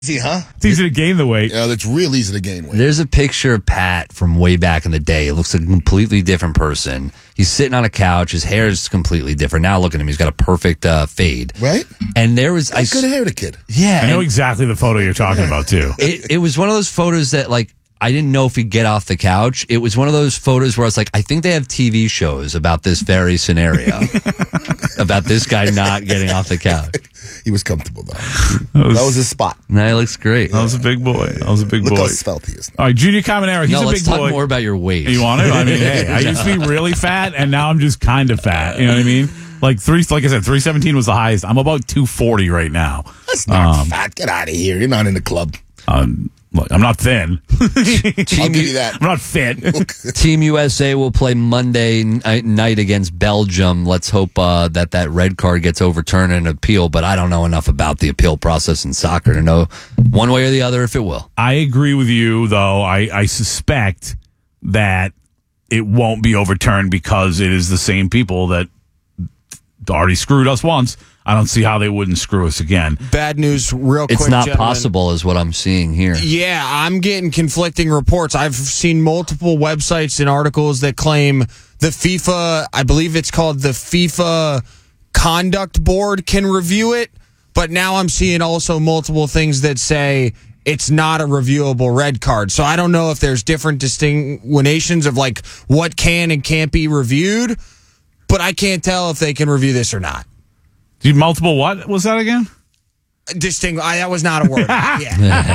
Easy, huh? It's easy to gain the weight. Yeah, it's real easy to gain weight. There's a picture of Pat from way back in the day. It looks like a completely different person. He's sitting on a couch. His hair is completely different. Now look at him. He's got a perfect fade. Right? And there was... Good hair, the kid. Yeah. I know exactly the photo you're talking about, too. It was one of those photos that, like, I didn't know if he'd get off the couch. It was one of those photos where I was like, I think they have TV shows about this very scenario. About this guy not getting off the couch. He was comfortable, though. That was his spot. No, he looks great. I was a big boy. Look how svelte he is. All right, Junior Caminero. He's a let's big boy. talk more about your weight. You want to? I mean, hey, I used to be really fat, and now I'm just kind of fat. You know what I mean? Like I said, 317 was the highest. I'm about 240 right now. That's not fat. Get out of here. You're not in the club. Look, I'm not thin. I'll give you that. I'm not fit. Team USA will play Monday night against Belgium. Let's hope that red card gets overturned in an appeal, but I don't know enough about the appeal process in soccer to know one way or the other if it will. I agree with you, though. I suspect that it won't be overturned because it is the same people that already screwed us once. I don't see how they wouldn't screw us again. Bad news, real quick. It's not gentlemen. possible, is what I'm seeing here. Yeah, I'm getting conflicting reports. I've seen multiple websites and articles that claim the FIFA, I believe it's called the FIFA Conduct Board, can review it. But now I'm seeing also multiple things that say it's not a reviewable red card. So I don't know if there's different distinguishations of like what can and can't be reviewed. But I can't tell if they can review this or not. Multiple what was that again? That was not a word. Yeah.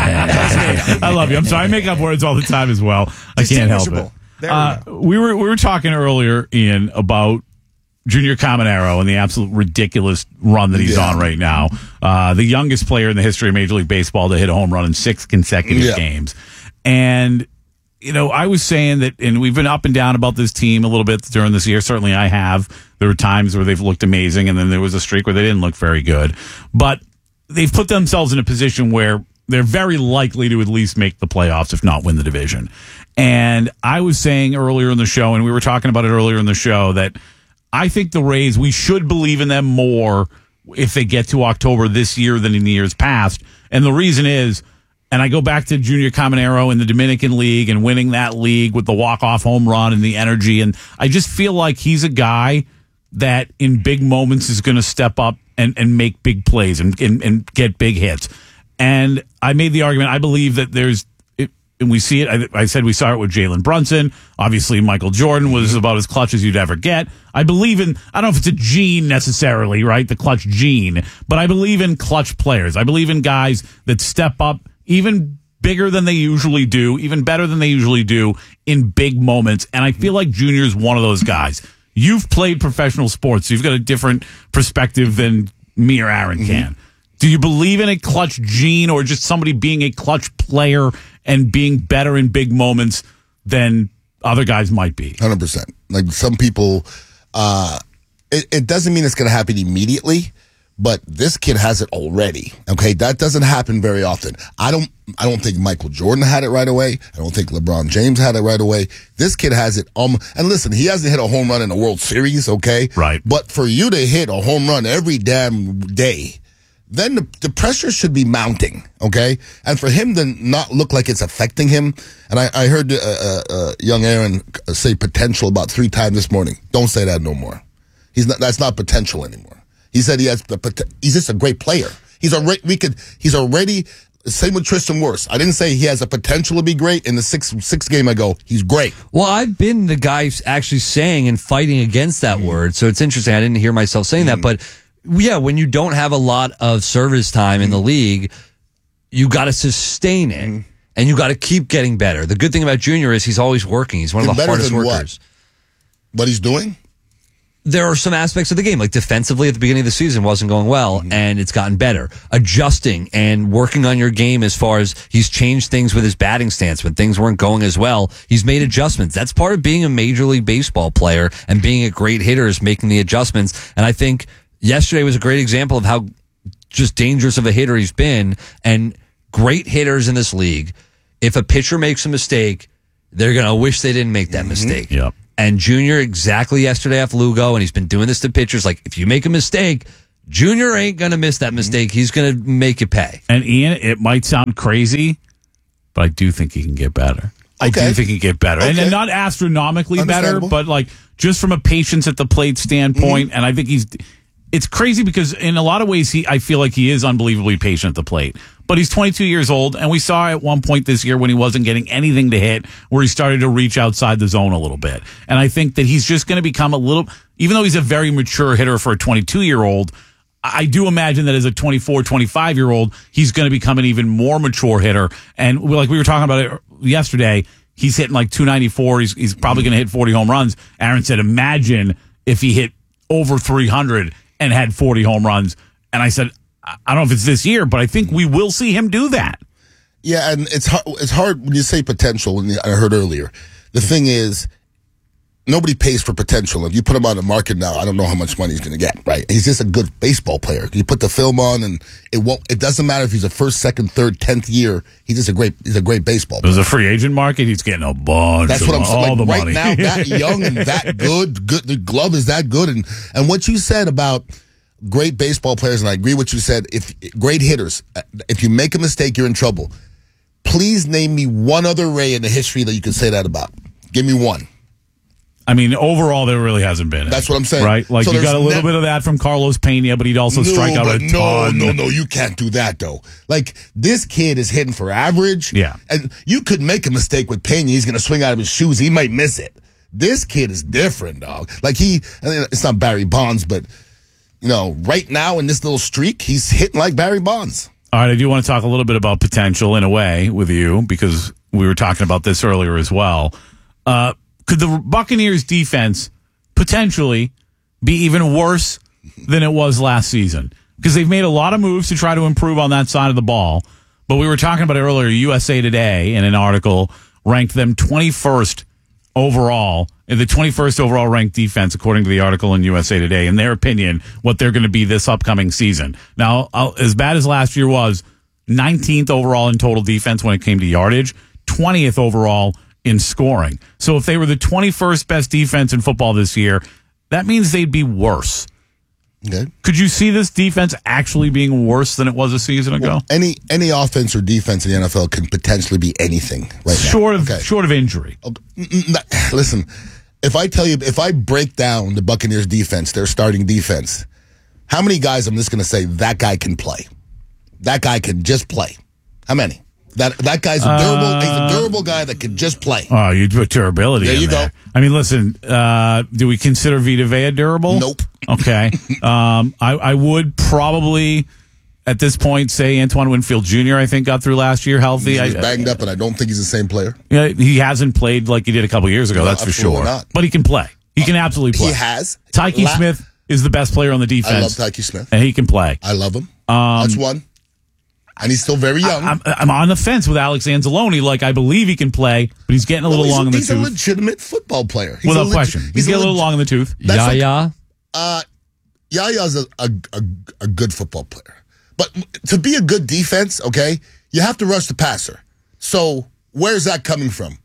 I love you. I'm sorry. I make up words all the time as well. I can't help it. There we were talking earlier, Ian, about Junior Caminero and the absolute ridiculous run that he's on right now. The youngest player in the history of Major League Baseball to hit a home run in 6 consecutive games. And, you know, I was saying that, and we've been up and down about this team a little bit during this year. Certainly I have. There were times where they've looked amazing, and then there was a streak where they didn't look very good. But they've put themselves in a position where they're very likely to at least make the playoffs, if not win the division. And I was saying earlier in the show, and we were talking about it earlier in the show, that I think the Rays, we should believe in them more if they get to October this year than in the years past. And the reason is, and I go back to Junior Caminero in the Dominican League and winning that league with the walk-off home run and the energy. And I just feel like he's a guy that in big moments is going to step up and make big plays and get big hits. And I made the argument, I believe that and we see it. I said we saw it with Jalen Brunson. Obviously, Michael Jordan was about as clutch as you'd ever get. I believe in, I don't know if it's a gene necessarily, right? The clutch gene. But I believe in clutch players. I believe in guys that step up even bigger than they usually do, even better than they usually do in big moments. And I feel like Junior's one of those guys. You've played professional sports, so you've got a different perspective than me or Aaron can. Do you believe in a clutch gene or just somebody being a clutch player and being better in big moments than other guys might be? 100%. Like some people, it doesn't mean it's going to happen immediately, but this kid has it already. Okay, that doesn't happen very often. I don't think Michael Jordan had it right away. I don't think LeBron James had it right away. This kid has it. And listen, he hasn't hit a home run in the World Series. Okay, right. But for you to hit a home run every damn day, then the pressure should be mounting. Okay, and for him to not look like it's affecting him. And I heard young Aaron say potential about 3 times this morning. Don't say that no more. That's not potential anymore. He said he has he's just a great player. He's already same with Tristan Wirfs. I didn't say he has a potential to be great. In the sixth game ago, he's great. Well, I've been the guy actually saying and fighting against that word, so it's interesting. I didn't hear myself saying that, but yeah, when you don't have a lot of service time in the league, you got to sustain it, and you got to keep getting better. The good thing about Junior is he's always working. He's one of the hardest workers. What he's doing? There are some aspects of the game, like defensively at the beginning of the season wasn't going well, and it's gotten better. Adjusting and working on your game as far as he's changed things with his batting stance when things weren't going as well. He's made adjustments. That's part of being a Major League Baseball player and being a great hitter is making the adjustments. And I think yesterday was a great example of how just dangerous of a hitter he's been. And great hitters in this league, if a pitcher makes a mistake, they're going to wish they didn't make that mistake. Yep. And Junior, exactly yesterday off Lugo, and he's been doing this to pitchers. Like, if you make a mistake, Junior ain't going to miss that mistake. He's going to make you pay. And Ian, it might sound crazy, but I do think he can get better. I do think he can get better. Okay. And not astronomically better, Understandable. but like just from a patience at the plate standpoint. And I think it's crazy because in a lot of ways, I feel like he is unbelievably patient at the plate. But he's 22 years old, and we saw at one point this year when he wasn't getting anything to hit, where he started to reach outside the zone a little bit. And I think that he's just going to become a little, even though he's a very mature hitter for a 22-year-old, I do imagine that as a 24, 25-year-old, he's going to become an even more mature hitter. And like we were talking about it yesterday, he's hitting like 294. He's probably going to hit 40 home runs. Aaron said, imagine if he hit over 300 and had 40 home runs. And I said, I don't know if it's this year, but I think we will see him do that. Yeah, and it's hard when you say potential, and I heard earlier. The thing is, nobody pays for potential. If you put him on the market now, I don't know how much money he's going to get, right? He's just a good baseball player. You put the film on, and it doesn't matter if he's a first, second, third, 10th year. He's a great baseball player. There's a free agent market. He's getting a bunch That's of what I'm saying. all the Right money. now, that young and that good, the glove is that good. And what you said about great baseball players, and I agree with what you said, if great hitters, if you make a mistake, you're in trouble. Please name me one other Ray in the history that you can say that about. Give me one. I mean, overall, there really hasn't been. That's what I'm saying. Right? Like, So you got a there's little bit of that from Carlos Pena, but he'd also strike out a ton. No, you can't do that, though. Like, this kid is hitting for average. Yeah. And you could make a mistake with Pena. He's going to swing out of his shoes. He might miss it. This kid is different, dog. Like, it's not Barry Bonds, but, right now in this little streak, he's hitting like Barry Bonds. All right, I do want to talk a little bit about potential in a way with you because we were talking about this earlier as well. Could the Buccaneers defense potentially be even worse than it was last season? Because they've made a lot of moves to try to improve on that side of the ball. But we were talking about it earlier. USA Today, in an article, ranked them 21st overall, the 21st overall ranked defense, according to the article in USA Today, in their opinion, what they're going to be this upcoming season. Now, as bad as last year was, 19th overall in total defense when it came to yardage, 20th overall in scoring. So if they were the 21st best defense in football this year, that means they'd be worse. Okay. Could you see this defense actually being worse than it was a season ago? Well, any offense or defense in the NFL can potentially be anything right now. Short of injury. Listen, if I break down the Buccaneers defense, their starting defense, how many guys I'm just going to say that guy can play? That guy can just play. How many? That guy's he's a durable guy that can just play. Oh, you put durability There in you there. go. I mean, listen, do we consider Vita Vea durable? Nope. Okay. I would probably, at this point, say Antoine Winfield Jr., I think, got through last year healthy. He's banged up, and I don't think he's the same player. Yeah, he hasn't played like he did a couple years ago, No, that's for absolutely sure. not. But he can play. He can absolutely play. He has. Tyke Smith is the best player on the defense. I love Tyke Smith. And he can play. I love him. That's one. And he's still very young. I'm on the fence with Alex Anzalone. Like, I believe he can play, but he's getting a little long in the He's tooth. a legitimate football player. Without question. He's getting a little long in the tooth. Yaya? Yaya's a good football player. But to be a good defense, okay, you have to rush the passer. So where's that coming from?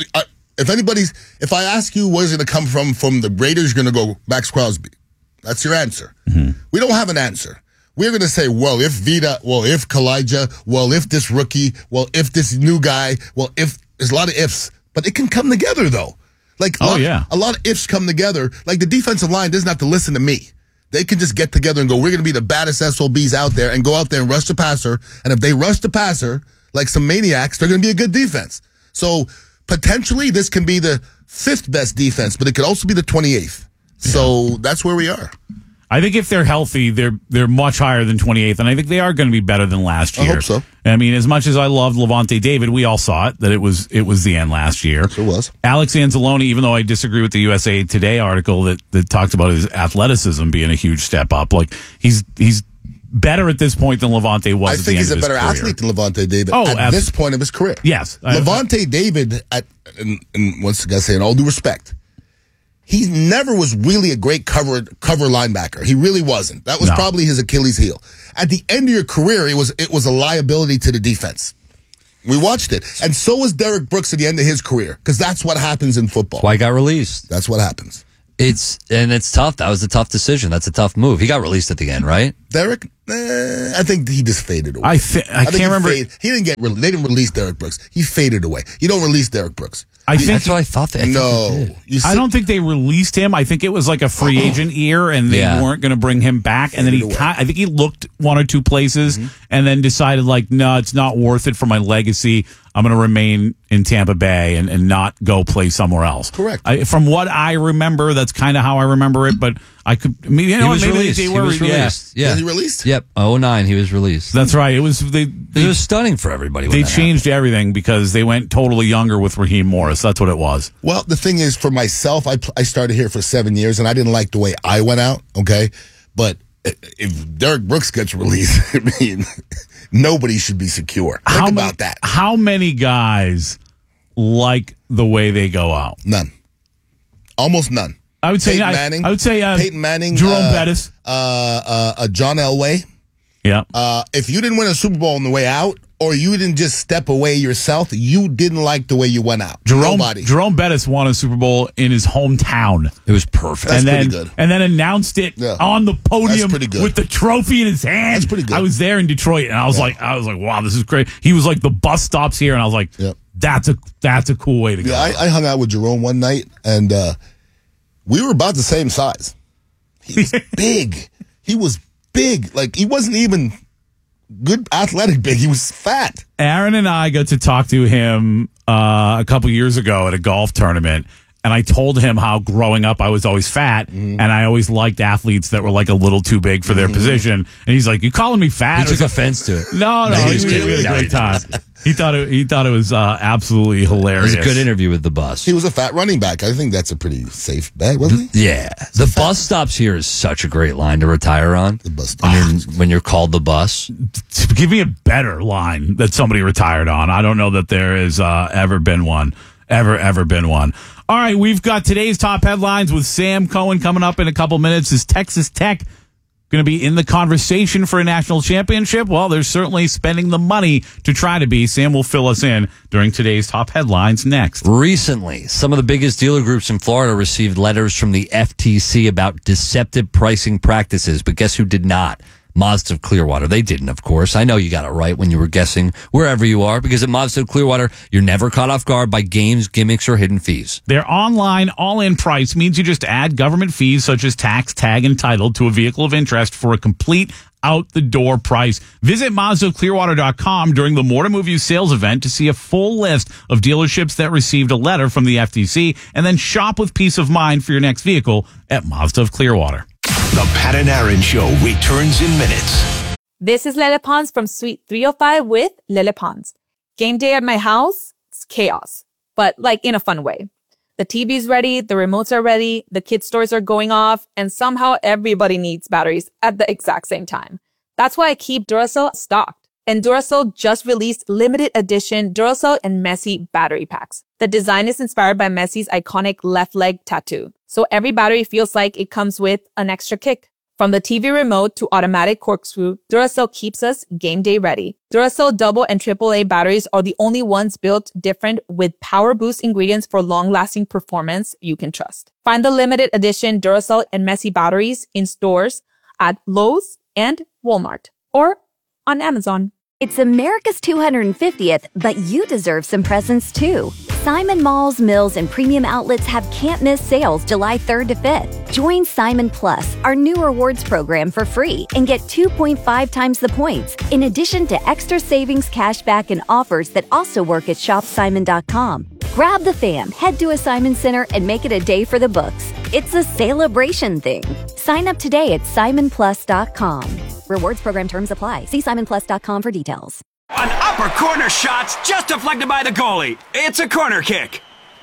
If I ask you where's it going to come from the Raiders, you're going to go Max Crosby. That's your answer. Mm-hmm. We don't have an answer. We're going to say, well, if Vita, well, if Kalijah, well, if this rookie, well, if this new guy, well, if there's a lot of ifs, but it can come together though. Like, a lot of ifs come together. Like the defensive line doesn't have to listen to me. They can just get together and go, we're going to be the baddest SOBs out there and go out there and rush the passer. And if they rush the passer like some maniacs, they're going to be a good defense. So potentially this can be the 5th best defense, but it could also be the 28th. So that's where we are. I think if they're healthy, they're much higher than 28th, and I think they are going to be better than last year. I hope so. I mean, as much as I loved Levante David, we all saw it that it was the end last year. It was. Alex Anzalone, even though I disagree with the USA Today article that talked about his athleticism being a huge step up, like he's better at this point than Levante was. I at think the end he's of a his better career. athlete than Levante David at this point of his career. Yes. Levante David, and once again, I say in all due respect, he never was really a great cover linebacker. He really wasn't. That was probably his Achilles heel. At the end of your career, it was a liability to the defense. We watched it. And so was Derek Brooks at the end of his career, because that's what happens in football. Why he got released. That's what happens. It's tough. That was a tough decision. That's a tough move. He got released at the end, right? Derek, I think he just faded away. I can't remember. He didn't get. They didn't release Derek Brooks. He faded away. You don't release Derek Brooks. That's what I thought. I don't think they released him. I think it was like a free agent year, and they weren't going to bring him back. And then I think he looked one or two places, and then decided like, no, it's not worth it for my legacy. I'm going to remain in Tampa Bay and not go play somewhere else. Correct. From what I remember, that's kind of how I remember it. But I could, maybe he was released. He was released. Yeah. Was he released? Yep. 2009, he was released. That's right. It was it was stunning for everybody. They changed everything because they went totally younger with Raheem Morris. That's what it was. Well, the thing is, for myself, I started here for 7 years, and I didn't like the way I went out. Okay, but if Derek Brooks gets released, I mean, nobody should be secure. Think about that. How many guys like the way they go out? None. Almost none. I would say Peyton Manning, Jerome Bettis, John Elway. Yeah. If you didn't win a Super Bowl on the way out, or you didn't just step away yourself, you didn't like the way you went out. Nobody. Jerome Bettis won a Super Bowl in his hometown. It was perfect. That's pretty good. And then announced it on the podium with the trophy in his hand. That's pretty good. I was there in Detroit, and I was like, wow, this is great. He was like, the bus stops here, and I was like, that's a cool way to go. Yeah, I hung out with Jerome one night, and we were about the same size. He was big. He was big. Like, he wasn't even good athletic big. He was fat. Aaron and I got to talk to him a couple years ago at a golf tournament, and I told him how growing up I was always fat, and I always liked athletes that were like a little too big for their position. And he's like, "You calling me fat?" He took offense to it. No, he was having a great time. He thought it was absolutely hilarious. It was a good interview with the bus. He was a fat running back. I think that's a pretty safe bet, wasn't he? Yeah. The bus stops here is such a great line to retire on. The bus when you're called the bus. Give me a better line that somebody retired on. I don't know that there has ever been one. Ever been one. All right, we've got today's top headlines with Sam Cohen coming up in a couple minutes. Is Texas Tech going to be in the conversation for a national championship? Well, they're certainly spending the money to try to be. Sam will fill us in during today's top headlines next. Recently, some of the biggest dealer groups in Florida received letters from the FTC about deceptive pricing practices, but guess who did not? Mazda of Clearwater. They didn't, of course. I know you got it right when you were guessing wherever you are, because at Mazda of Clearwater, you're never caught off guard by games, gimmicks, or hidden fees. Their online all-in price means you just add government fees such as tax, tag, and title to a vehicle of interest for a complete out-the-door price. Visit MazdaofClearwater.com during the More to Move You sales event to see a full list of dealerships that received a letter from the FTC, and then shop with peace of mind for your next vehicle at Mazda of Clearwater. The Pat and Aaron Show returns in minutes. This is Lele Pons from Suite 305 with Lele Pons. Game day at my house, it's chaos, but like in a fun way. The TV's ready, the remotes are ready, the kids' toys are going off, and somehow everybody needs batteries at the exact same time. That's why I keep Duracell stocked. And Duracell just released limited edition Duracell and Messi battery packs. The design is inspired by Messi's iconic left leg tattoo. So every battery feels like it comes with an extra kick. From the TV remote to automatic corkscrew, Duracell keeps us game day ready. Duracell double and AAA batteries are the only ones built different with power boost ingredients for long-lasting performance you can trust. Find the limited edition Duracell and Messi batteries in stores at Lowe's and Walmart or on Amazon. It's America's 250th, but you deserve some presents too. Simon Malls, Mills, and Premium Outlets have can't-miss sales July 3rd to 5th. Join Simon Plus, our new rewards program, for free and get 2.5 times the points, in addition to extra savings, cashback, and offers that also work at shopsimon.com. Grab the fam, head to a Simon Center, and make it a day for the books. It's a celebration thing. Sign up today at simonplus.com. Rewards program terms apply. See simonplus.com for details. An upper corner shot's just deflected by the goalie. It's a corner kick.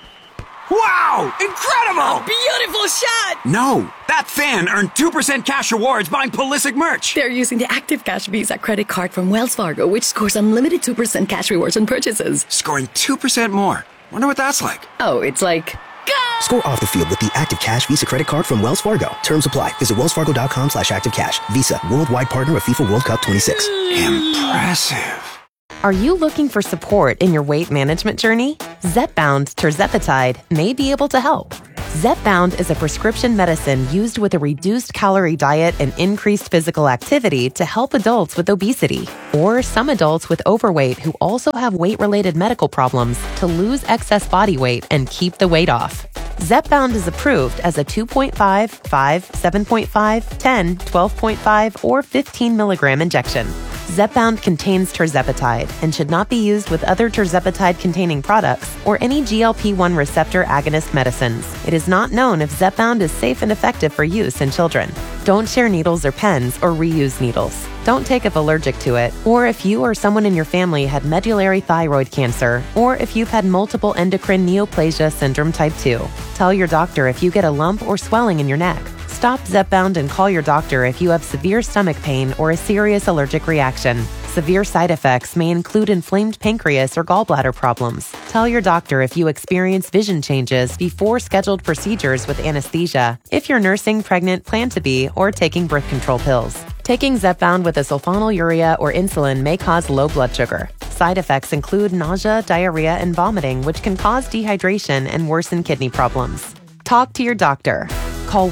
Wow! Incredible! Beautiful shot! No, that fan earned 2% cash rewards buying Pulisic merch. They're using the Active Cash Visa credit card from Wells Fargo, which scores unlimited 2% cash rewards on purchases. Scoring 2% more. Wonder what that's like. Oh, it's like... Go! Score off the field with the Active Cash Visa credit card from Wells Fargo. Terms apply. Visit wellsfargo.com/activecash. Visa, worldwide partner of FIFA World Cup 26. Impressive. Are you looking for support in your weight management journey? Zepbound tirzepatide may be able to help. Zepbound is a prescription medicine used with a reduced calorie diet and increased physical activity to help adults with obesity, or some adults with overweight who also have weight-related medical problems to lose excess body weight and keep the weight off. Zepbound is approved as a 2.5, 5, 7.5, 10, 12.5, or 15 milligram injection. Zepbound contains tirzepatide and should not be used with other tirzepatide-containing products or any GLP-1 receptor agonist medicines. It is not known if Zepbound is safe and effective for use in children. Don't share needles or pens or reuse needles. Don't take if allergic to it, or if you or someone in your family had medullary thyroid cancer, or if you've had multiple endocrine neoplasia syndrome type 2. Tell your doctor if you get a lump or swelling in your neck. Stop Zepbound and call your doctor if you have severe stomach pain or a serious allergic reaction. Severe side effects may include inflamed pancreas or gallbladder problems. Tell your doctor if you experience vision changes before scheduled procedures with anesthesia, if you're nursing, pregnant, plan to be, or taking birth control pills. Taking Zepbound with a sulfonylurea or insulin may cause low blood sugar. Side effects include nausea, diarrhea, and vomiting, which can cause dehydration and worsen kidney problems. Talk to your doctor. Call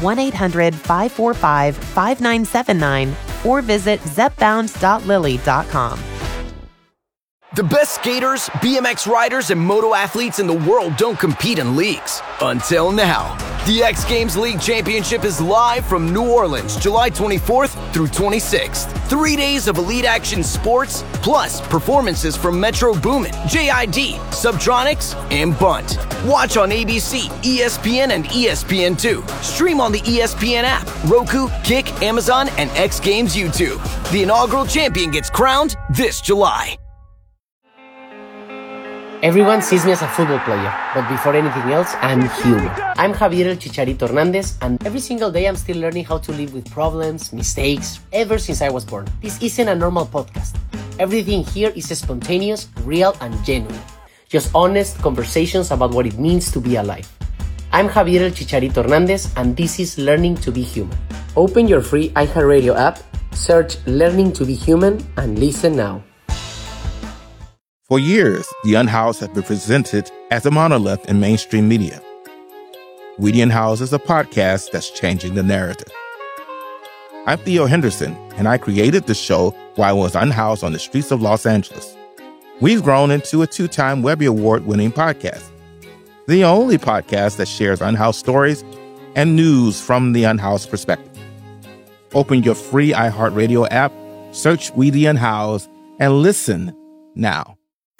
1-800-545-5979 or visit zepbound.lily.com. The best skaters, BMX riders, and moto athletes in the world don't compete in leagues. Until now. The X Games League Championship is live from New Orleans, July 24th through 26th. 3 days of elite action sports, plus performances from Metro Boomin, JID, Subtronics, and Bunt. Watch on ABC, ESPN, and ESPN2. Stream on the ESPN app, Roku, Kick, Amazon, and X Games YouTube. The inaugural champion gets crowned this July. Everyone sees me as a football player, but before anything else, I'm human. I'm Javier El Chicharito Hernandez, and every single day I'm still learning how to live with problems, mistakes, ever since I was born. This isn't a normal podcast. Everything here is spontaneous, real, and genuine. Just honest conversations about what it means to be alive. I'm Javier El Chicharito Hernandez, and this is Learning to Be Human. Open your free iHeartRadio app, search Learning to Be Human, and listen now. For years, The Unhoused has been presented as a monolith in mainstream media. We The Unhoused is a podcast that's changing the narrative. I'm Theo Henderson, and I created the show while I was unhoused on the streets of Los Angeles. We've grown into a 2-time Webby Award-winning podcast, the only podcast that shares unhoused stories and news from the unhoused perspective. Open your free iHeartRadio app, search We The Unhoused, and listen now.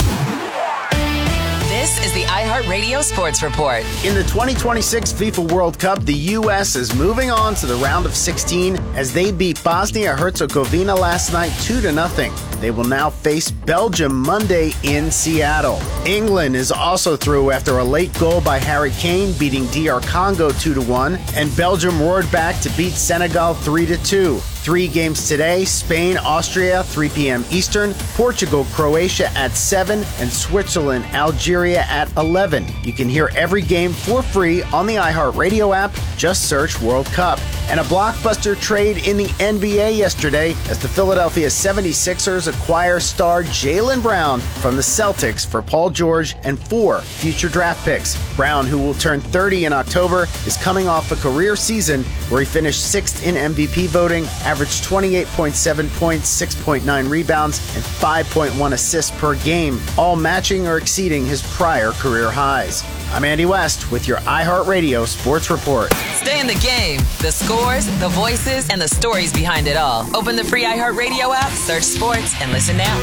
This is the iHeartRadio Sports Report. In the 2026 FIFA World Cup, the U.S. is moving on to the round of 16 as they beat Bosnia-Herzegovina last night 2-0. They will now face Belgium Monday in Seattle. England is also through after a late goal by Harry Kane beating DR Congo 2-1, and Belgium roared back to beat Senegal 3-2. 3 games today: Spain, Austria, 3 p.m. Eastern, Portugal, Croatia at 7, and Switzerland, Algeria at 11. You can hear every game for free on the iHeartRadio app. Just search World Cup. And a blockbuster trade in the NBA yesterday as the Philadelphia 76ers acquire star Jaylen Brown from the Celtics for Paul George and 4 future draft picks. Brown, who will turn 30 in October, is coming off a career season where he finished 6th in MVP voting, averaged 28.7 points, 6.9 rebounds, and 5.1 assists per game, all matching or exceeding his prior career highs. I'm Andy West with your iHeartRadio Sports Report. Stay in the game. The scores, the voices, and the stories behind it all. Open the free iHeartRadio app, search sports, and listen now.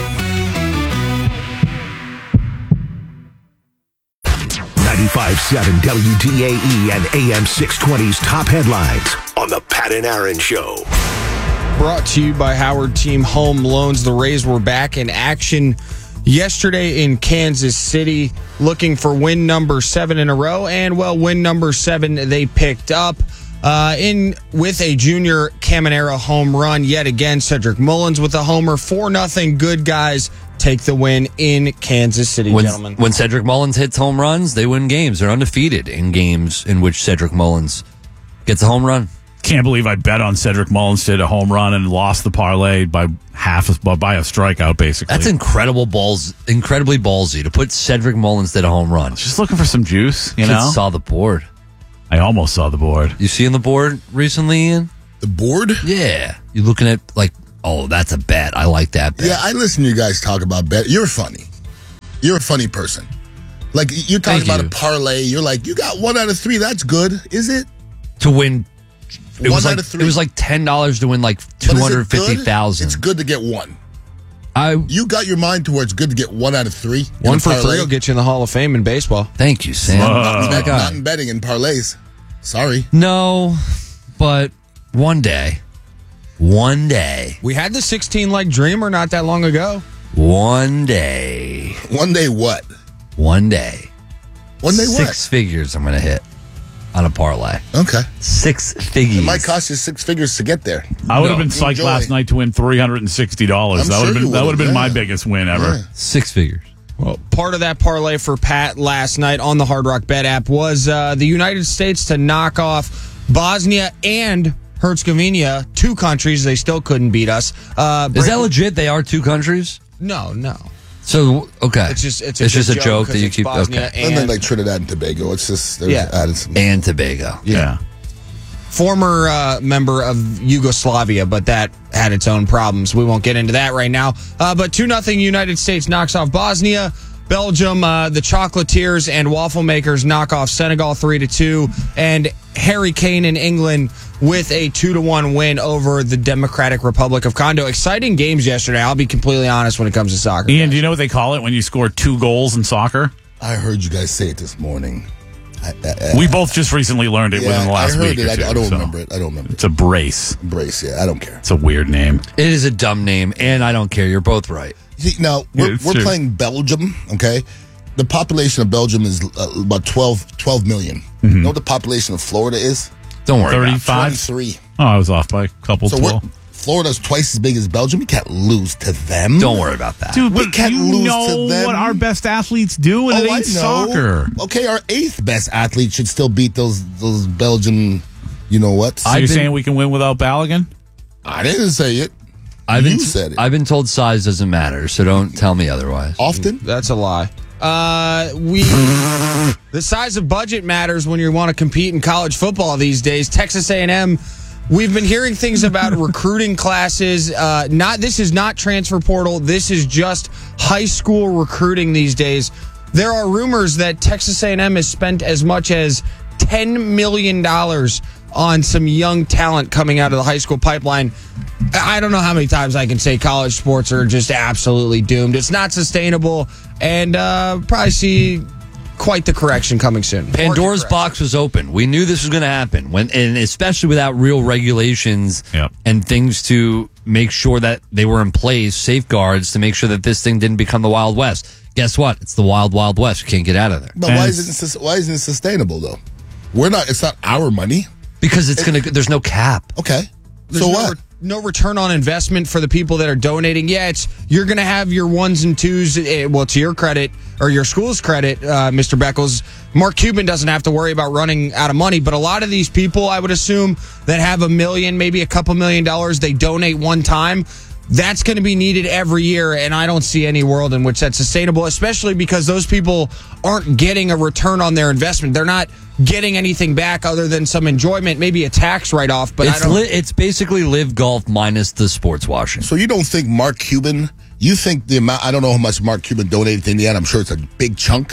95.7 WDAE and AM 620's top headlines on the Pat and Aaron Show. Brought to you by Howard Team Home Loans. The Rays were back in action yesterday in Kansas City, looking for win number 7 in a row. And, well, win number 7 they picked up with a Junior Caminero home run. Yet again, Cedric Mullins with a homer. 4-0. Good guys take the win in Kansas City, gentlemen. When Cedric Mullins hits home runs, they win games. They're undefeated in games in which Cedric Mullins gets a home run. Can't believe I bet on Cedric Mullins to hit a home run and lost the parlay by by a strikeout, basically. That's incredibly ballsy to put Cedric Mullins to a home run. Just looking for some juice, you know? Saw the board. I almost saw the board. You seeing the board recently, Ian? The board? Yeah. You looking at like, oh, that's a bet. I like that bet. Yeah, I listen to you guys talk about bet. You're funny. You're a funny person. Like, you're talking about a parlay. You're like, you got 1 out of 3. That's good. Is it? To win. It 1 was out like, of 3. It was like $10 to win like $250,000. It's good to get 1. You got your mind to where it's good to get 1 out of 3. 1 for 3 will get you in the Hall of Fame in baseball. Thank you, Sam. Not in betting in parlays. Sorry. No, but one day. We had the 16-leg dreamer not that long ago. One day. One day what? One day. One day what? 6 figures I'm going to hit on a parlay. Okay. 6 figures. It might cost you 6 figures to get there. I would have been psyched last night to win $360. That would have been my biggest win ever. Yeah. 6 figures. Well, part of that parlay for Pat last night on the Hard Rock Bet app was the United States to knock off Bosnia and Herzegovina, 2 countries. They still couldn't beat us. Is that legit? They are 2 countries? No. So, okay. It's just a joke that you keep. Bosnia okay. And then like Trinidad and Tobago. It's just added some. And Tobago. Yeah. Former member of Yugoslavia, but that had its own problems. We won't get into that right now. But 2-0 United States knocks off Bosnia. Belgium, the Chocolatiers and Waffle Makers knock off Senegal 3-2. And Harry Kane in England with a 2-1 win over the Democratic Republic of Congo. Exciting games yesterday. I'll be completely honest when it comes to soccer. Ian, do you know what they call it when you score 2 goals in soccer? I heard you guys say it this morning. We both just recently learned it within the last week or two. I don't remember it. It's a brace. Brace, yeah. I don't care. It's a weird name. It is a dumb name, and I don't care. You're both right. See, now, we're playing Belgium, okay? The population of Belgium is about 12 million. Mm-hmm. You know what the population of Florida is? Don't worry 35? 23. Oh, I was off by a couple. So Florida's twice as big as Belgium. We can't lose to them. Don't worry about that. Dude, we can't lose to them. What our best athletes do, and it ain't soccer. Okay, our 8th best athlete should still beat those Belgian, you know what? So you're saying we can win without Balogun? I didn't say it. You said it. I've been told size doesn't matter, so don't tell me otherwise. Often? That's a lie. The size of budget matters when you want to compete in college football these days. Texas A&M, we've been hearing things about recruiting classes. This is not transfer portal. This is just high school recruiting these days. There are rumors that Texas A&M has spent as much as $10 million on some young talent coming out of the high school pipeline. I don't know how many times I can say college sports are just absolutely doomed. It's not sustainable, and probably see quite the correction coming soon. Pandora's box was open. We knew this was going to happen, and especially without real regulations and things to make sure that they were in place, safeguards to make sure that this thing didn't become the Wild West. Guess what? It's the Wild, Wild West. You can't get out of there. But why isn't it sustainable though? It's not our money. Because there's no cap. Okay. There's no return on investment for the people that are donating. Yeah, you're going to have your 1s and 2s. Well, to your credit, or your school's credit, Mr. Beckles, Mark Cuban doesn't have to worry about running out of money. But a lot of these people, I would assume, that have $1 million, maybe a couple $1 million, they donate one time. That's going to be needed every year, and I don't see any world in which that's sustainable, especially because those people aren't getting a return on their investment. They're not getting anything back other than some enjoyment, maybe a tax write-off. But it's basically Live Golf minus the sports washing. So you don't think Mark Cuban, you think the amount, I don't know how much Mark Cuban donated to Indiana, I'm sure it's a big chunk.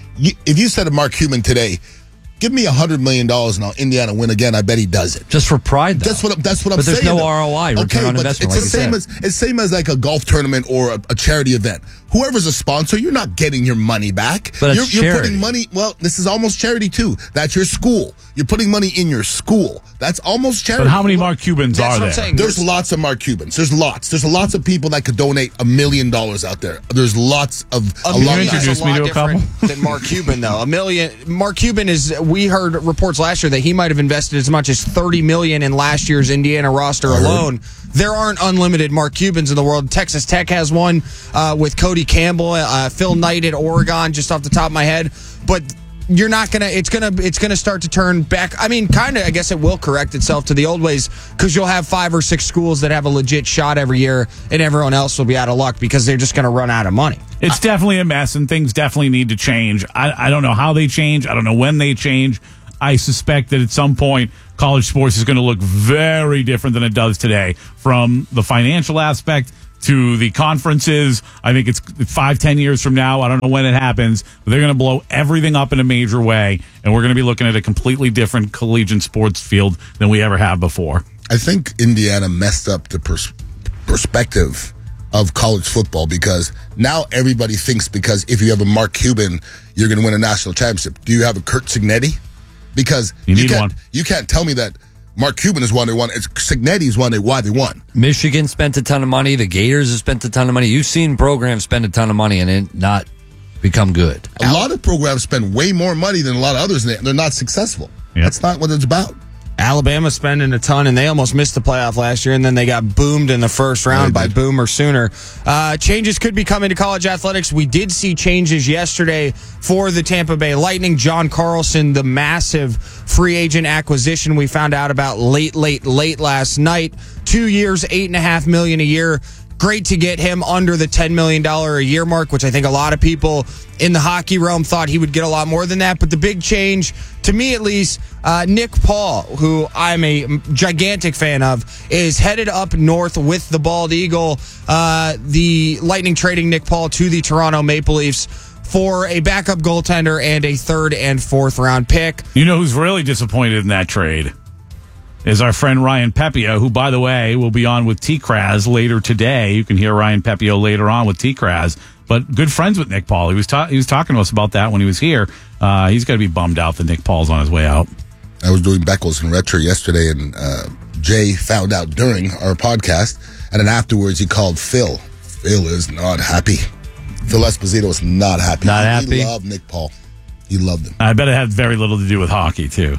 If you said to Mark Cuban today, give me $100 million and I'll Indiana win again, I bet he does it. Just for pride, though. That's what I'm saying. But there's no ROI, return on investment. It's the same as like a golf tournament or a charity event. Whoever's a sponsor, you're not getting your money back. But you're putting money. Well, this is almost charity too. That's your school. You're putting money in your school. That's almost charity. But how many Mark Cubans are there? There's lots of Mark Cubans. There's lots of people that could donate $1 million out there. There's lots of. Can you introduce me to a couple? Than Mark Cuban though. $1 million. Mark Cuban is. We heard reports last year that he might have invested as much as $30 million in last year's Indiana roster alone. There aren't unlimited Mark Cubans in the world. Texas Tech has one with Cody Campbell, Phil Knight at Oregon, just off the top of my head. But you're not gonna. It's gonna start to turn back. I mean, kind of. I guess it will correct itself to the old ways because you'll have 5 or 6 schools that have a legit shot every year, and everyone else will be out of luck because they're just gonna run out of money. It's definitely a mess, and things definitely need to change. I don't know how they change. I don't know when they change. I suspect that at some point college sports is going to look very different than it does today, from the financial aspect to the conferences. I think it's 5-10 years from now. I don't know when it happens, but they're going to blow everything up in a major way, and we're going to be looking at a completely different collegiate sports field than we ever have before. I think Indiana messed up the perspective of college football, because now everybody thinks because if you have a Mark Cuban, you're going to win a national championship. Do you have a Kurt Cignetti? Because you can't tell me that Mark Cuban is one they won. It's Cignetti's won why they won. Michigan spent a ton of money. The Gators have spent a ton of money. You've seen programs spend a ton of money and it not become good. A lot of programs spend way more money than a lot of others, and they're not successful. Yep. That's not what it's about. Alabama spending a ton, and they almost missed the playoff last year, and then they got boomed in the first round by Boomer Sooner. Changes could be coming to college athletics. We did see changes yesterday for the Tampa Bay Lightning. John Carlson, the massive free agent acquisition we found out about late last night. 2 years, $8.5 million a year. Great to get him under the $10 million a year mark, which I think a lot of people in the hockey realm thought he would get a lot more than that. But the big change, to me at least, Nick Paul, who I'm a gigantic fan of, is headed up north with the Bald Eagle. The Lightning trading Nick Paul to the Toronto Maple Leafs for a backup goaltender and a 3rd and 4th round pick. You know who's really disappointed in that trade? Is our friend Ryan Pepio, who, by the way, will be on with T-Kraz later today. You can hear Ryan Pepio later on with T-Kraz, but good friends with Nick Paul. He was talking to us about that when he was here. He's got to be bummed out that Nick Paul's on his way out. I was doing Beckles and Retro yesterday, and Jay found out during our podcast, and then afterwards he called Phil. Phil is not happy. Phil Esposito is not happy. Not happy? He loved Nick Paul. He loved him. I bet it had very little to do with hockey, too.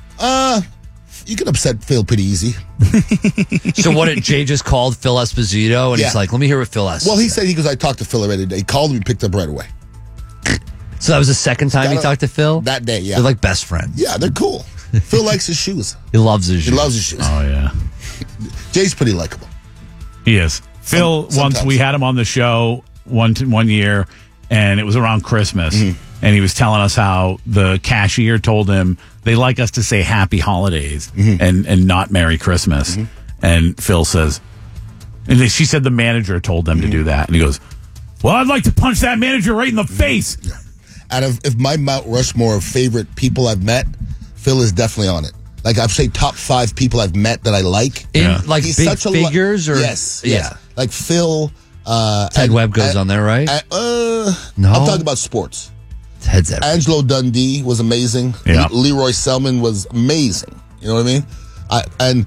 You can upset Phil pretty easy. So what did Jay just called Phil Esposito, and he's like, let me hear what Phil Esposito. Well, he said, I talked to Phil already today. He called him and picked up right away. So that was the second time he talked to Phil? That day, yeah. They're like best friends. Yeah, they're cool. Phil likes his shoes. He loves his shoes. He loves his shoes. Oh, yeah. Jay's pretty likable. He is. Phil, once we had him on the show one year, and it was around Christmas, and he was telling us how the cashier told him they like us to say Happy Holidays and not Merry Christmas. And Phil says, and she said the manager told them to do that. And he goes, well, I'd like to punch that manager right in the face. Yeah. Out of if my Mount Rushmore of favorite people I've met, Phil is definitely on it. Like, I'd say top 5 people I've met that I like. Like He's big such figures? Or yes. Like Phil. Ted Webb goes on there, right? No. I'm talking about sports. Ted's everything. Angelo Dundee was amazing. Yeah. Leroy Selman was amazing. You know what I mean? And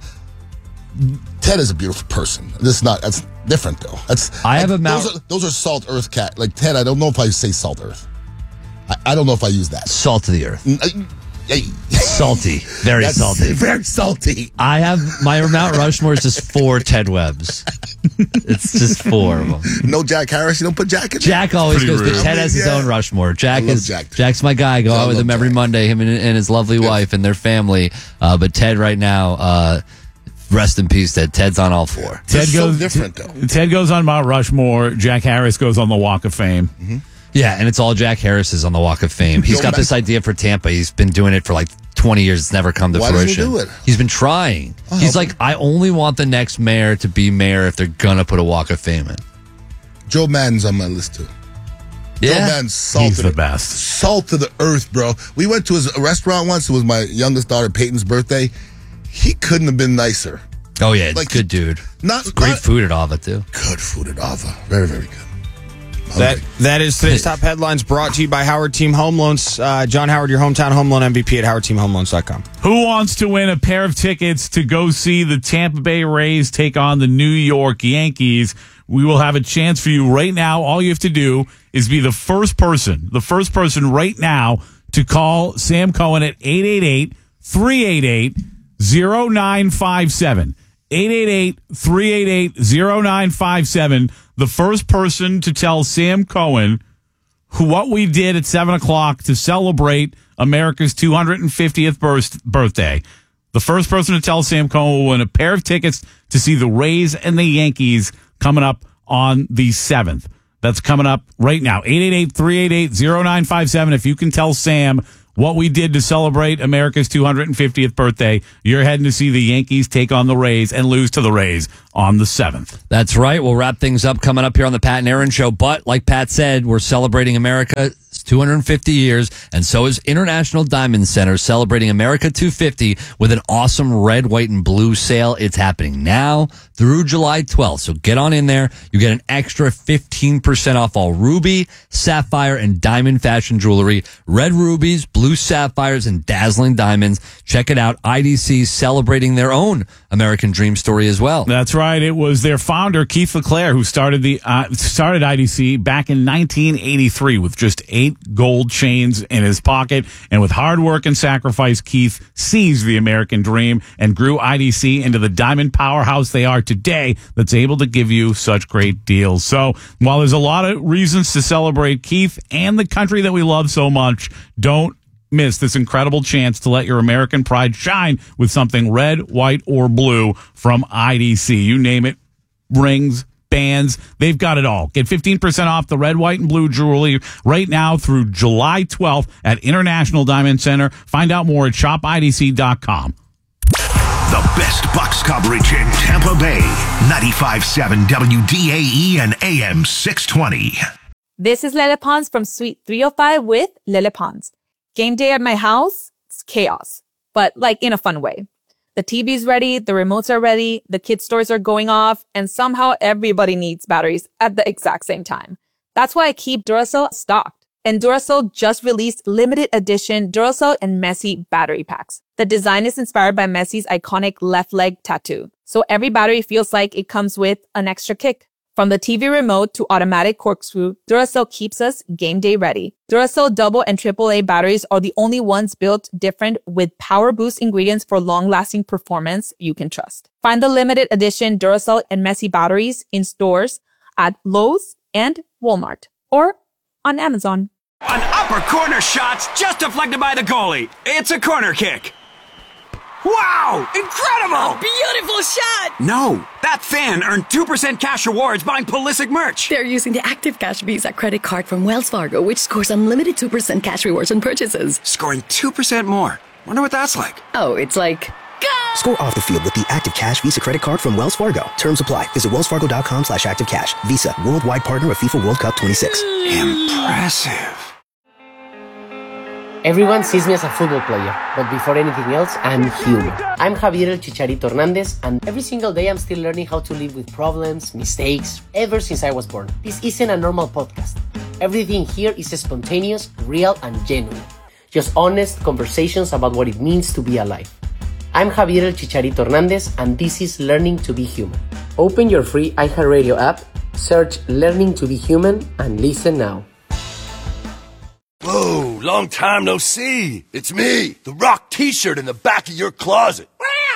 Ted is a beautiful person. That's different, though. Those are salt earth cat. Like Ted, I don't know if I say salt earth. I don't know if I use that. Salt of the earth. Salty. Very salty. Very salty. I have my Mount Rushmore is just 4 Ted Webbs. It's just 4 of them. No Jack Harris? You don't put Jack in? Jack always goes, but Ted has his own Rushmore. Jack's my guy. Go out with him every Monday, him and his lovely wife and their family. But Ted right now, rest in peace, Ted. Ted's on all 4. Ted goes different, though. Ted goes on Mount Rushmore. Jack Harris goes on the Walk of Fame. Yeah, and it's all Jack Harris's on the Walk of Fame. He's got this idea for Tampa. He's been doing it for like 20 years. It's never come to fruition. Why doesn't he do it? He's been trying. He's like, I only want the next mayor to be mayor if they're going to put a Walk of Fame in. Joe Madden's on my list, too. Yeah. Joe Madden's salt. He's the best. Salt to the earth, bro. We went to his restaurant once. It was my youngest daughter, Peyton's birthday. He couldn't have been nicer. Oh, yeah. Like, good dude. Great food at Ava, too. Good food at Ava. Very, very good. That is today's top headlines, brought to you by Howard Team Home Loans. John Howard, your hometown home loan MVP at howardteamhomeloans.com. Who wants to win a pair of tickets to go see the Tampa Bay Rays take on the New York Yankees? We will have a chance for you right now. All you have to do is be the first person right now to call Sam Cohen at 888-388-0957. 888-388-0957. The first person to tell Sam Cohen what we did at 7 o'clock to celebrate America's 250th birthday. The first person to tell Sam Cohen will win a pair of tickets to see the Rays and the Yankees coming up on the 7th. That's coming up right now. 888-388-0957. If you can tell Sam what we did to celebrate America's 250th birthday. You're heading to see the Yankees take on the Rays and lose to the Rays on the 7th. That's right. We'll wrap things up coming up here on the Pat and Aaron Show. But like Pat said, we're celebrating America's 250 years, and so is International Diamond Center celebrating America 250 with an awesome red, white, and blue sale. It's happening now through July 12th. So get on in there. You get an extra 15% off all ruby, sapphire, and diamond fashion jewelry. Red rubies, blue sapphires, and dazzling diamonds. Check it out. IDC celebrating their own American Dream story as well. That's right. It was their founder, Keith LeClaire, who started IDC back in 1983 with just 8 gold chains in his pocket. And with hard work and sacrifice, Keith seized the American dream and grew IDC into the diamond powerhouse they are today that's able to give you such great deals. So while there's a lot of reasons to celebrate Keith and the country that we love so much, don't miss this incredible chance to let your American pride shine with something red, white, or blue from IDC. You name it, rings, bands, they've got it all. Get 15% off the red, white, and blue jewelry right now through July 12th at International Diamond Center. Find out more at shopadc.com. The best Bucks coverage in Tampa Bay. 95.7 WDAE and AM 620. This is Lele Pons from Suite 305 with Lele Pons. Game day at my house, it's chaos, but like in a fun way. The TV's ready, the remotes are ready, the kids' stores are going off, and somehow everybody needs batteries at the exact same time. That's why I keep Duracell stocked. And Duracell just released limited edition Duracell and Messi battery packs. The design is inspired by Messi's iconic left leg tattoo. So every battery feels like it comes with an extra kick. From the TV remote to automatic corkscrew, Duracell keeps us game day ready. Duracell double and AAA batteries are the only ones built different with power boost ingredients for long-lasting performance you can trust. Find the limited edition Duracell and Messi batteries in stores at Lowe's and Walmart or on Amazon. An upper corner shot's just deflected by the goalie. It's a corner kick. Wow! Incredible! Beautiful shot! No, that fan earned 2% cash rewards buying Pulisic merch. They're using the Active Cash Visa credit card from Wells Fargo, which scores unlimited 2% cash rewards on purchases. Scoring 2% more. Wonder what that's like. Oh, it's like... Score off the field with the Active Cash Visa credit card from Wells Fargo. Terms apply. Visit wellsfargo.com/activecash. Visa, worldwide partner of FIFA World Cup 26. Impressive. Everyone sees me as a football player, but before anything else, I'm human. I'm Javier El Chicharito Hernandez, and every single day I'm still learning how to live with problems, mistakes, ever since I was born. This isn't a normal podcast. Everything here is spontaneous, real, and genuine. Just honest conversations about what it means to be alive. I'm Javier El Chicharito Hernandez, and this is Learning to be Human. Open your free iHeartRadio app, search Learning to be Human, and listen now. Whoa, long time no see. It's me, the Rock t-shirt in the back of your closet.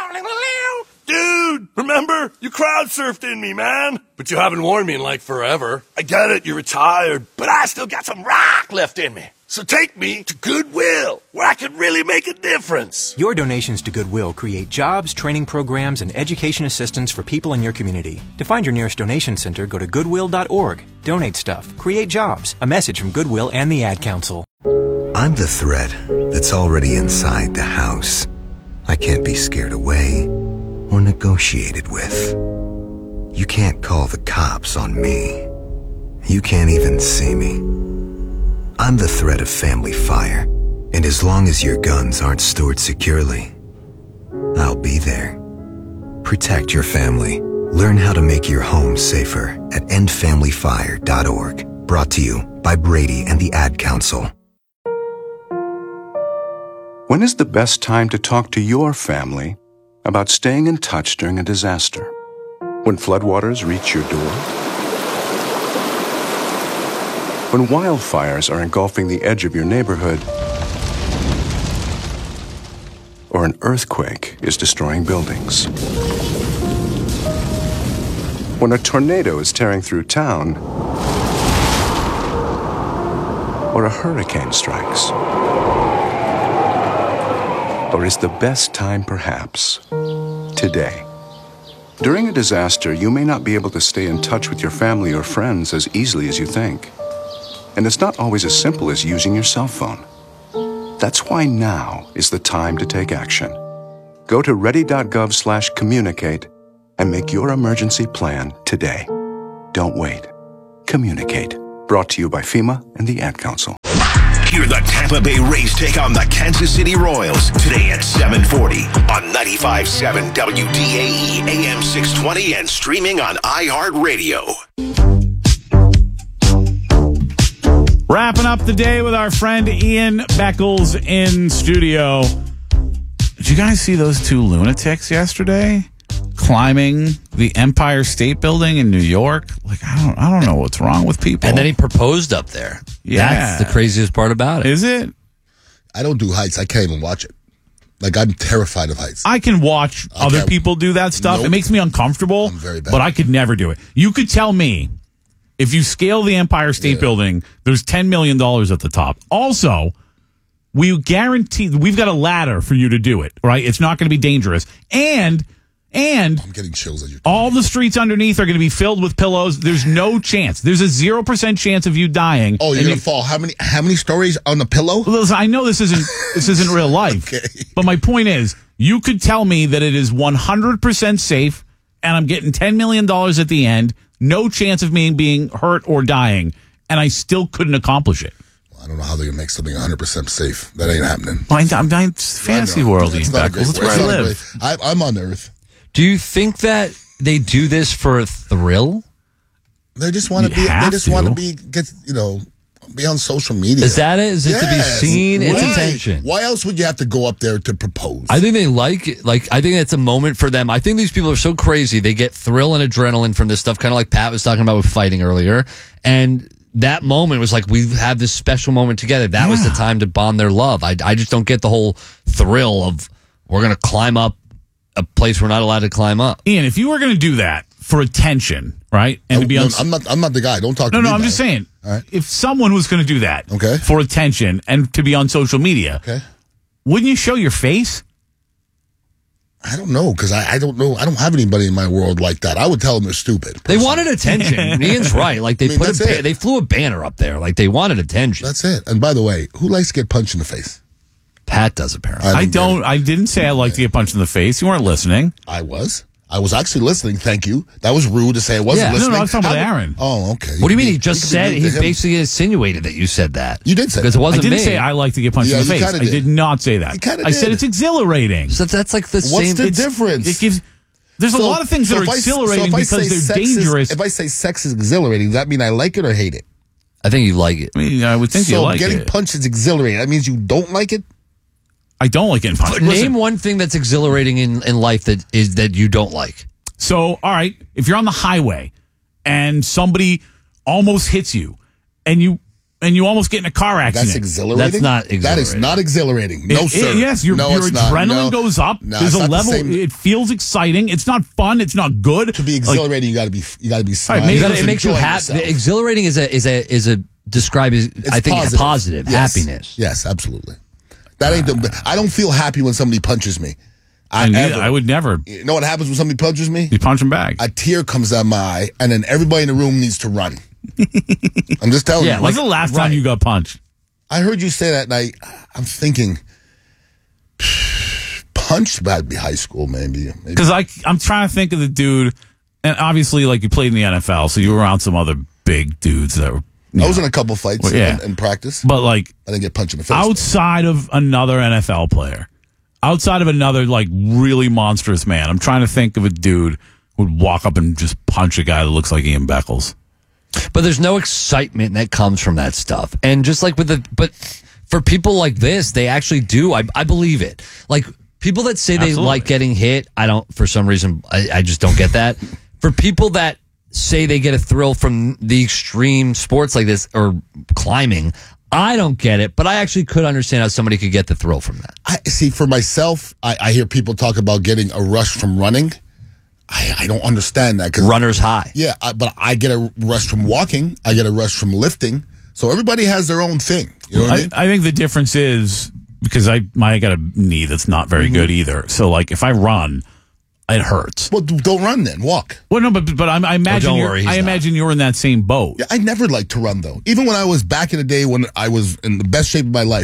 Dude, remember? You crowd surfed in me, man. But you haven't worn me in like forever. I get it, you're retired, but I still got some rock left in me. So take me to Goodwill, where I can really make a difference. Your donations to Goodwill create jobs, training programs, and education assistance for people in your community. To find your nearest donation center, go to goodwill.org. Donate stuff. Create jobs. A message from Goodwill and the Ad Council. I'm the threat that's already inside the house. I can't be scared away or negotiated with. You can't call the cops on me. You can't even see me. I'm the threat of family fire, and as long as your guns aren't stored securely, I'll be there. Protect your family. Learn how to make your home safer at endfamilyfire.org. Brought to you by Brady and the Ad Council. When is the best time to talk to your family about staying in touch during a disaster? When floodwaters reach your door? When wildfires are engulfing the edge of your neighborhood? Or an earthquake is destroying buildings? When a tornado is tearing through town? Or a hurricane strikes? Or is the best time perhaps today? During a disaster, you may not be able to stay in touch with your family or friends as easily as you think. And it's not always as simple as using your cell phone. That's why now is the time to take action. Go to ready.gov/communicate and make your emergency plan today. Don't wait. Communicate. Brought to you by FEMA and the Ad Council. Hear the Tampa Bay Rays take on the Kansas City Royals today at 7:40 on 95.7 WDAE AM 620 and streaming on iHeartRadio. Wrapping up the day with our friend Ian Beckles in studio. Did you guys see those two lunatics yesterday climbing the Empire State Building in New York? Like, I don't know what's wrong with people. And then he proposed up there. Yeah. That's the craziest part about it. Is it? I don't do heights. I can't even watch it. Like, I'm terrified of heights. I can watch other people do that stuff. Nope. It makes me uncomfortable, I'm very bad. but I could never do it. You could tell me, if you scale the Empire State Building, there's $10 million at the top. Also, we guarantee we've got a ladder for you to do it, right? It's not going to be dangerous. And I'm getting chills at you. All the streets underneath are going to be filled with pillows. There's no chance. There's a 0% chance of you dying. Oh, you're going to fall. How many stories on the pillow? Listen, I know this isn't real life. Okay. But my point is, you could tell me that it is 100% safe and I'm getting $10 million at the end. No chance of me being hurt or dying, and I still couldn't accomplish it. Well, I don't know how they're going to make something 100% safe. That ain't happening. I'm fantasy world, Ian Beckles. That's where I live. I'm on Earth. Do you think that they do this for a thrill? They just want to be. They just want to be on social media. Is that it? Is it to be seen? It's attention. Why else would you have to go up there to propose? I think they like it. Like, I think it's a moment for them. I think these people are so crazy. They get thrill and adrenaline from this stuff, kind of like Pat was talking about with fighting earlier. And that moment was like, we have this special moment together. That was the time to bond their love. I just don't get the whole thrill of we're going to climb up a place we're not allowed to climb up. Ian, if you were going to do that for attention, right? And to be I'm not the guy. Don't talk to me. No, I'm just saying. All right. If someone was going to do that for attention and to be on social media, wouldn't you show your face? I don't know, because I don't know. I don't have anybody in my world like that. I would tell them they're stupid. They wanted attention. Ian's right. Like, they they flew a banner up there. Like, they wanted attention. That's it. And by the way, who likes to get punched in the face? Pat does, apparently. I didn't say I like to get punched in the face. You weren't listening. I was actually listening. Thank you. That was rude to say I wasn't listening. No, I was talking about Aaron. Oh, okay. What do you mean? He just said, he basically insinuated that you said that. You did say because that. it wasn't I didn't me. say I like to get punched in the face. I did not say that. I said it's exhilarating. So that's like the same. What's the difference? It gives. There's a lot of things that are exhilarating because they're dangerous. If I say sex is exhilarating, does that mean I like it or hate it? I think you like it. I mean, I would think you like it. So getting punched is exhilarating. That means you don't like it? I don't like getting punched. Name one thing that's exhilarating in life that you don't like. So, all right, if you're on the highway and somebody almost hits you and you almost get in a car accident. That's exhilarating? That's not exhilarating. That is not exhilarating. No, sir. Yes, your adrenaline goes up. There's a level. It feels exciting. It's not fun. It's not good. To be exhilarating, you got to be smiling. It makes you happy. Exhilarating is a describe as, I think, positive happiness. Yes, absolutely. That ain't I don't feel happy when somebody punches me. I would never. You know what happens when somebody punches me? You punch them back. A tear comes out my eye, and then everybody in the room needs to run. I'm just telling you. When's the last time you got punched? I heard you say that, and I'm thinking, punched? That'd be high school, maybe. Because I'm trying to think of the dude, and obviously, like, you played in the NFL, so you were around some other big dudes that were. I was in a couple fights in practice. But, like, I didn't get punched in the face. Outside of another NFL player, outside of another, like, really monstrous man, I'm trying to think of a dude who would walk up and just punch a guy that looks like Ian Beckles. But there's no excitement that comes from that stuff. And just like but for people like this, they actually do. I believe it. Like, people that say they like getting hit, I don't, for some reason, I just don't get that. For people that say they get a thrill from the extreme sports like this or climbing, I don't get it, but I actually could understand how somebody could get the thrill from that. I see, for myself, I hear people talk about getting a rush from running. I don't understand that. Runner's high. Yeah, but I get a rush from walking. I get a rush from lifting. So everybody has their own thing. You know what I mean? I think the difference is, because I got a knee that's not very good either. So, like, if I run, it hurts. Well, don't run then. Walk. Well, no, but I imagine imagine you're in that same boat. Yeah, I never liked to run, though. Even when I was back in the day when I was in the best shape of my life,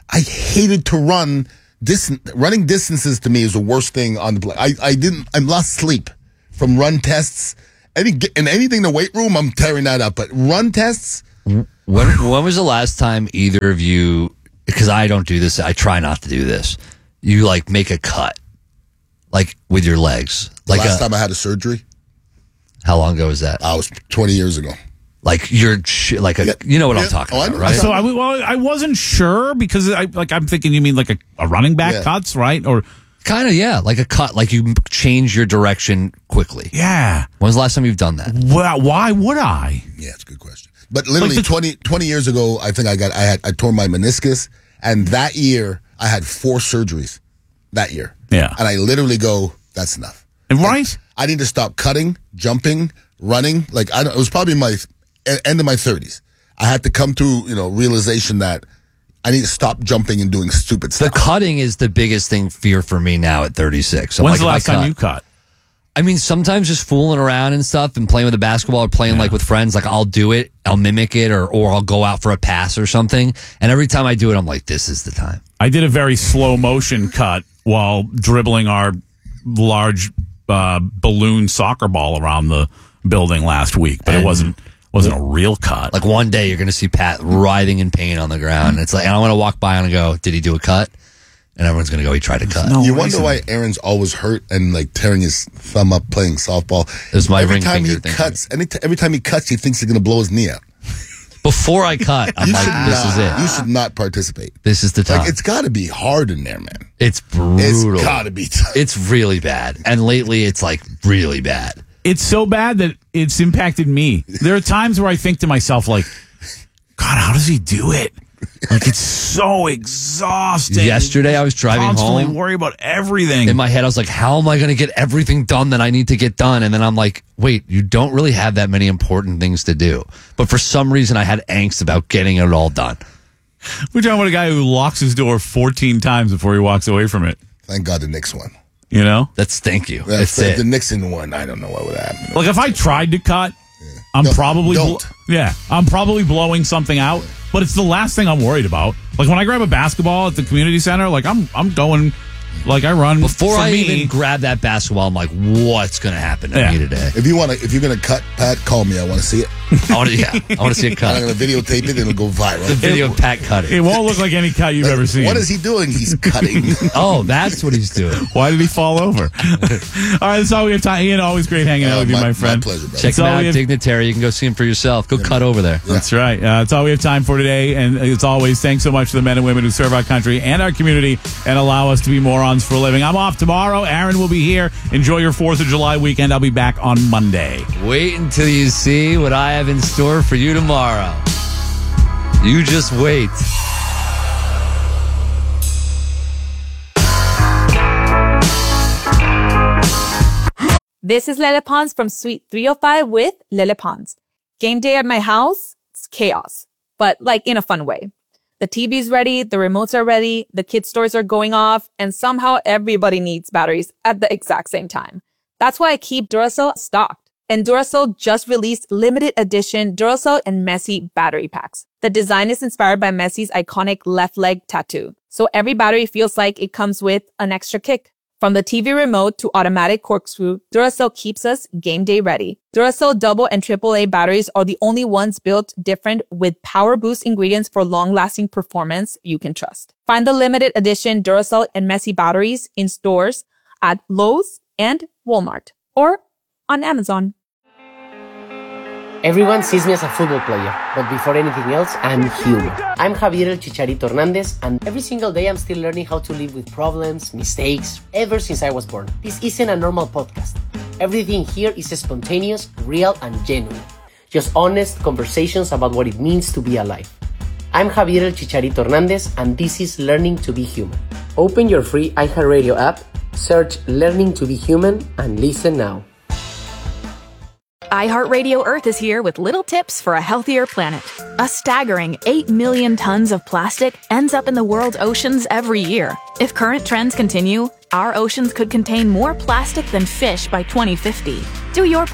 I hated to run. Running distances to me is the worst thing on the play. I lost sleep from run tests. Anything in the weight room, I'm tearing that up. But run tests. When was the last time either of you? Because I don't do this. I try not to do this. You like make a cut, like with your legs. The last time I had a surgery. How long ago was that? I was 20 years ago. Like you know what I'm talking about, right? So I wasn't sure because I'm thinking you mean like a running back cuts, right? Or kind of, yeah, like a cut, like you change your direction quickly. Yeah. When's the last time you've done that? Well, why would I? Yeah, it's a good question. But literally 20 years ago, I think I tore my meniscus, and that year I had 4 surgeries. That year, yeah, and I literally go, that's enough. And right, I need to stop cutting, jumping, running. Like it was probably my end of my 30s. I had to come to realization that I need to stop jumping and doing stupid stuff. The cutting is the biggest fear for me now at 36. When's the last time you cut? I mean, sometimes just fooling around and stuff and playing with a basketball or playing like with friends, like I'll do it, I'll mimic it, or I'll go out for a pass or something. And every time I do it, I'm like, this is the time. I did a very slow motion cut while dribbling our large balloon soccer ball around the building last week, but it wasn't a real cut. Like one day you're going to see Pat writhing in pain on the ground. And it's like, and I'm going to walk by and go, did he do a cut? And everyone's going to go, he tried to cut. You wonder why Aaron's always hurt and like tearing his thumb up playing softball. Every time he cuts, he thinks he's going to blow his knee out. Before I cut, I'm like, this is it. You should not participate. This is the time. Like, it's got to be hard in there, man. It's brutal. It's got to be tough. It's really bad. And lately, it's like really bad. It's so bad that it's impacted me. There are times where I think to myself, like, God, how does he do it? Like, it's so exhausting. Yesterday, I was driving constantly home. Worry about everything. In my head, I was like, how am I going to get everything done that I need to get done? And then I'm like, wait, you don't really have that many important things to do. But for some reason, I had angst about getting it all done. We're talking about a guy who locks his door 14 times before he walks away from it. Thank God the Knicks won. You know? Thank you. That's it. The Nixon one, I don't know what would happen. Like, if I tried to cut, I'm probably blowing something out, but it's the last thing I'm worried about. Like, when I grab a basketball at the community center, like, I'm going, like, I run. Before I even grab that basketball, I'm like, what's going to happen to me today? If you're going to cut, Pat, call me. I want to see it. I want to see it cut. I'm going to videotape it and it'll go viral. The video of Pat cutting. It won't look like any cut you've ever seen. What is he doing? He's cutting. Oh, that's what he's doing. Why did he fall over? All right, that's all we have time. Ian, always great hanging out with you, my friend. My pleasure, brother. Check him out, Dignitary. You can go see him for yourself. Go cut over there. Yeah. That's right. That's all we have time for today. And as always, thanks so much to the men and women who serve our country and our community and allow us to be morons for a living. I'm off tomorrow. Aaron will be here. Enjoy your 4th of July weekend. I'll be back on Monday. Wait until you see what I have in store for you tomorrow. You just wait. This is Lele Pons from Suite 305 with Lele Pons. Game day at my house, it's chaos, but like in a fun way. The TV's ready, the remotes are ready, the kids' toys are going off, and somehow everybody needs batteries at the exact same time. That's why I keep Duracell stocked. And Duracell just released limited edition Duracell and Messi battery packs. The design is inspired by Messi's iconic left leg tattoo. So every battery feels like it comes with an extra kick. From the TV remote to automatic corkscrew, Duracell keeps us game day ready. Duracell double and AAA batteries are the only ones built different with power boost ingredients for long-lasting performance you can trust. Find the limited edition Duracell and Messi batteries in stores at Lowe's and Walmart or on Amazon. Everyone sees me as a football player, but before anything else, I'm human. I'm Javier El Chicharito Hernandez, and every single day I'm still learning how to live with problems, mistakes, ever since I was born. This isn't a normal podcast. Everything here is spontaneous, real, and genuine. Just honest conversations about what it means to be alive. I'm Javier El Chicharito Hernandez, and this is Learning to be Human. Open your free iHeartRadio app, search Learning to be Human, and listen now. iHeartRadio Earth is here with little tips for a healthier planet. A staggering 8 million tons of plastic ends up in the world's oceans every year. If current trends continue, our oceans could contain more plastic than fish by 2050. Do your part.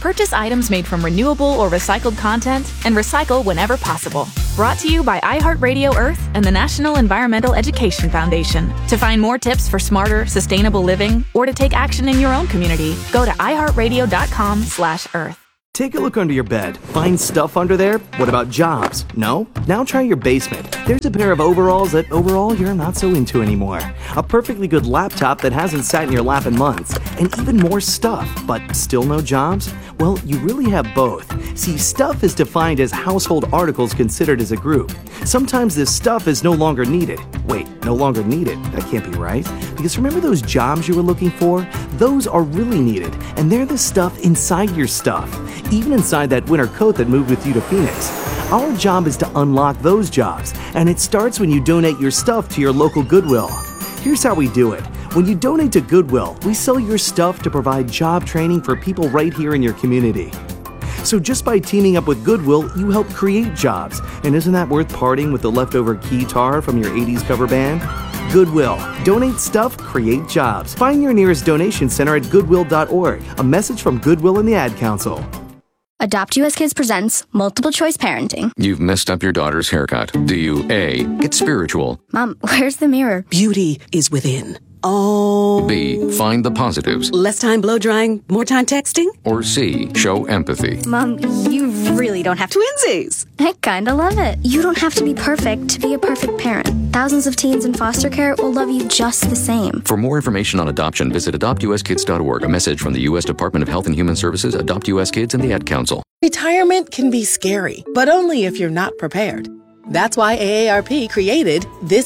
Purchase items made from renewable or recycled content and recycle whenever possible. Brought to you by iHeartRadio Earth and the National Environmental Education Foundation. To find more tips for smarter, sustainable living or to take action in your own community, go to iHeartRadio.com/Earth. Take a look under your bed. Find stuff under there? What about jobs? No? Now try your basement. There's a pair of overalls that overall you're not so into anymore. A perfectly good laptop that hasn't sat in your lap in months. And even more stuff, but still no jobs? Well, you really have both. See, stuff is defined as household articles considered as a group. Sometimes this stuff is no longer needed. Wait, no longer needed? That can't be right. Because remember those jobs you were looking for? Those are really needed, and they're the stuff inside your stuff. Even inside that winter coat that moved with you to Phoenix. Our job is to unlock those jobs, and it starts when you donate your stuff to your local Goodwill. Here's how we do it. When you donate to Goodwill, we sell your stuff to provide job training for people right here in your community. So just by teaming up with Goodwill, you help create jobs. And isn't that worth parting with the leftover keytar from your 80s cover band? Goodwill. Donate stuff, create jobs. Find your nearest donation center at goodwill.org. A message from Goodwill and the Ad Council. Adopt US Kids presents Multiple Choice Parenting. You've messed up your daughter's haircut. Do you A, get spiritual? Mom, where's the mirror? Beauty is within. Oh. B, find the positives? Less time blow drying, more time texting? Or C, show empathy? Mom, you really don't have to. Twinsies! I kinda love it. You don't have to be perfect to be a perfect parent. Thousands of teens in foster care will love you just the same. For more information on adoption, visit adoptuskids.org. A message from the U.S. Department of Health and Human Services, Adopt U.S. Kids, and the Ad Council. Retirement can be scary, but only if you're not prepared. That's why AARP created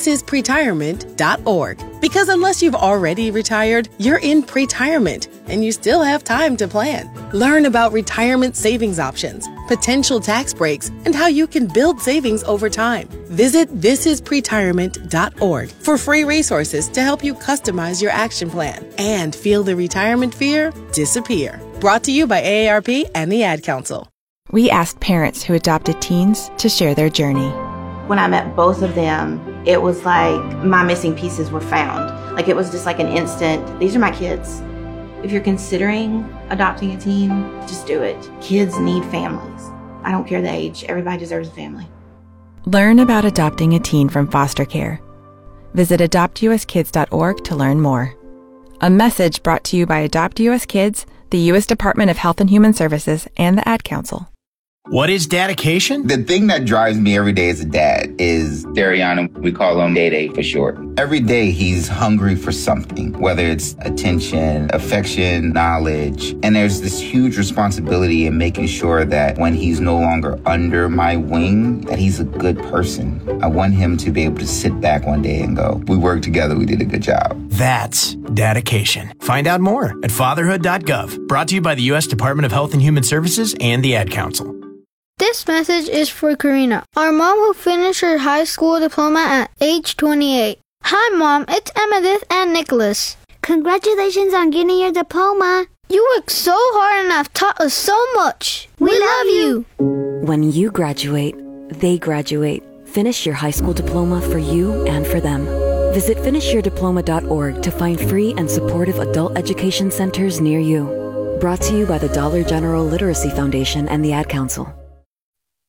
thisispretirement.org. Because unless you've already retired, you're in pretirement, and you still have time to plan. Learn about retirement savings options, potential tax breaks, and how you can build savings over time. Visit thisispretirement.org for free resources to help you customize your action plan and feel the retirement fear disappear. Brought to you by AARP and the Ad Council. We asked parents who adopted teens to share their journey. When I met both of them, it was like my missing pieces were found. Like it was just like an instant, these are my kids. If you're considering adopting a teen, just do it. Kids need families. I don't care the age. Everybody deserves a family. Learn about adopting a teen from foster care. Visit adoptuskids.org to learn more. A message brought to you by Adopt US Kids, the U.S. Department of Health and Human Services, and the Ad Council. What is dedication? The thing that drives me every day as a dad is Dariana. We call him Day-Day for short. Every day he's hungry for something, whether it's attention, affection, knowledge. And there's this huge responsibility in making sure that when he's no longer under my wing, that he's a good person. I want him to be able to sit back one day and go, we worked together, we did a good job. That's dedication. Find out more at fatherhood.gov. Brought to you by the U.S. Department of Health and Human Services and the Ad Council. This message is for Karina, our mom who finished her high school diploma at age 28. Hi, Mom. It's Emmettith and Nicholas. Congratulations on getting your diploma. You worked so hard and have taught us so much. We love you. When you graduate, they graduate. Finish your high school diploma for you and for them. Visit finishyourdiploma.org to find free and supportive adult education centers near you. Brought to you by the Dollar General Literacy Foundation and the Ad Council.